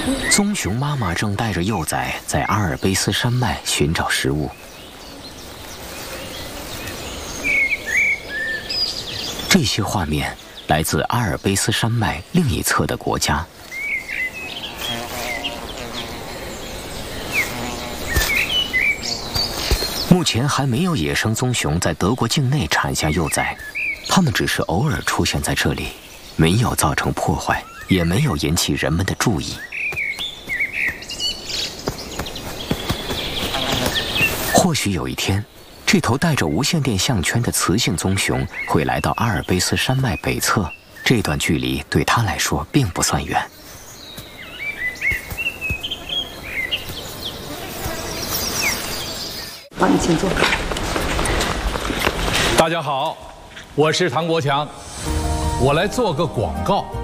棕熊妈妈正带着幼崽在阿尔卑斯山脉寻找食物。这些画面来自阿尔卑斯山脉另一侧的国家。目前还没有野生棕熊在德国境内产下幼崽，它们只是偶尔出现在这里，没有造成破坏，也没有引起人们的注意。或许有一天，这头带着无线电项圈的雌性棕熊会来到阿尔卑斯山脉北侧，这段距离对它来说并不算远。 好，你请坐。 大家好，我是唐国强，我来做个广告。